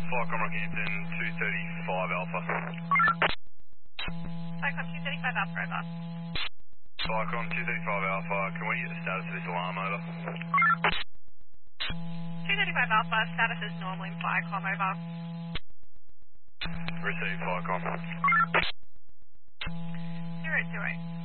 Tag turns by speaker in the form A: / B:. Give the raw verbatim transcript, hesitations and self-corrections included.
A: Flycom Rockhampton, two thirty-five Alpha.
B: Flycom two thirty-five Alpha, over.
A: Flycom two thirty-five Alpha, can we get the status of this alarm, over?
B: two thirty-five Alpha, status is normal in Flycom, over.
A: Receive Flycom.
B: Zero two eight.